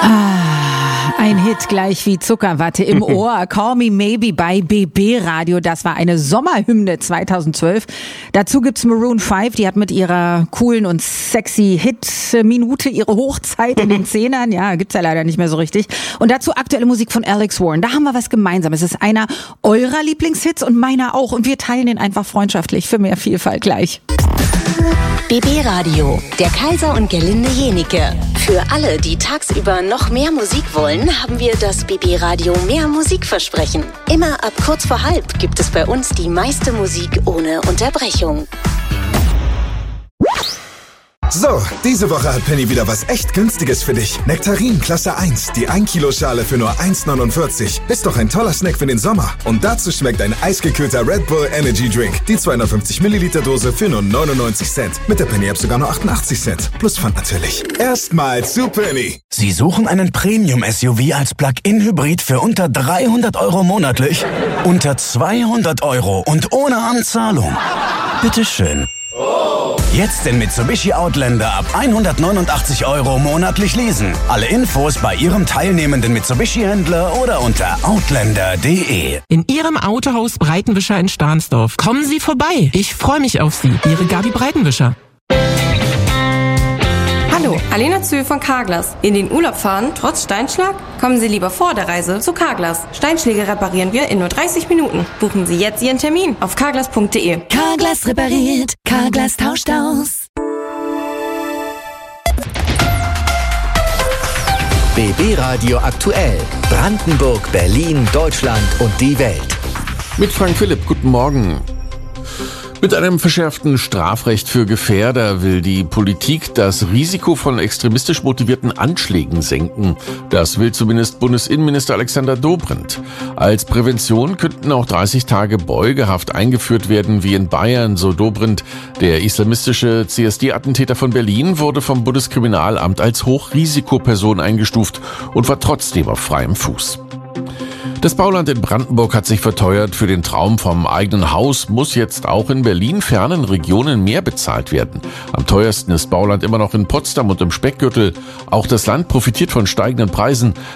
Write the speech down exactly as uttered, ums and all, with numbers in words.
Ah, ein Hit gleich wie Zuckerwatte im Ohr. Call Me Maybe bei B B Radio. Das war eine Sommerhymne zweitausendzwölf. Dazu gibt's Maroon fünf. Die hat mit ihrer coolen und sexy Hit-Minute ihre Hochzeit in den Zehnern. Ja, gibt's ja leider nicht mehr so richtig. Und dazu aktuelle Musik von Alex Warren. Da haben wir was gemeinsam. Es ist einer eurer Lieblingshits und meiner auch. Und wir teilen den einfach freundschaftlich für mehr Vielfalt gleich. B B Radio, der Kaiser und Gerlinde Jenike. Für alle, die tagsüber noch mehr Musik wollen, haben wir das B B Radio Mehr Musikversprechen. Immer ab kurz vor halb gibt es bei uns die meiste Musik ohne Unterbrechung. So, diese Woche hat Penny wieder was echt Günstiges für dich. Nektarin Klasse eins, die ein Kilo Schale für nur eins neunundvierzig. Ist doch ein toller Snack für den Sommer. Und dazu schmeckt ein eisgekühlter Red Bull Energy Drink. Die zweihundertfünfzig Milliliter Dose für nur neunundneunzig Cent. Mit der Penny-App sogar nur achtundachtzig Cent. Plus Pfand natürlich. Erstmal zu Penny. Sie suchen einen Premium-S U V als Plug-in-Hybrid für unter dreihundert Euro monatlich? Unter zweihundert Euro und ohne Anzahlung? Bitteschön. Jetzt den Mitsubishi Outlander ab hundertneunundachtzig Euro monatlich leasen. Alle Infos bei Ihrem teilnehmenden Mitsubishi-Händler oder unter outlander punkt de. In Ihrem Autohaus Breitenwischer in Stahnsdorf. Kommen Sie vorbei. Ich freue mich auf Sie. Ihre Gabi Breitenwischer. Hallo, Alena Zühl von Carglass. In den Urlaub fahren, trotz Steinschlag? Kommen Sie lieber vor der Reise zu Carglass. Steinschläge reparieren wir in nur dreißig Minuten. Buchen Sie jetzt Ihren Termin auf carglass punkt de. Carglass repariert, Carglass tauscht aus. B B Radio aktuell. Brandenburg, Berlin, Deutschland und die Welt. Mit Frank Philipp, guten Morgen. Mit einem verschärften Strafrecht für Gefährder will die Politik das Risiko von extremistisch motivierten Anschlägen senken. Das will zumindest Bundesinnenminister Alexander Dobrindt. Als Prävention könnten auch dreißig Tage Beugehaft eingeführt werden, wie in Bayern, so Dobrindt. Der islamistische C S D-Attentäter von Berlin wurde vom Bundeskriminalamt als Hochrisikoperson eingestuft und war trotzdem auf freiem Fuß. Das Bauland in Brandenburg hat sich verteuert. Für den Traum vom eigenen Haus muss jetzt auch in Berlin-fernen Regionen mehr bezahlt werden. Am teuersten ist Bauland immer noch in Potsdam und im Speckgürtel. Auch das Land profitiert von steigenden Preisen.